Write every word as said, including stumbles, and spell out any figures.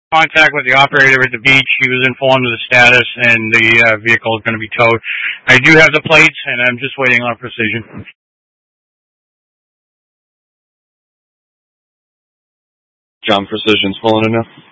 contact with the operator at the beach. He was informed of the status, and the uh, vehicle is going to be towed. I do have the plates, and I'm just waiting on precision. John, Precision's pulling in now.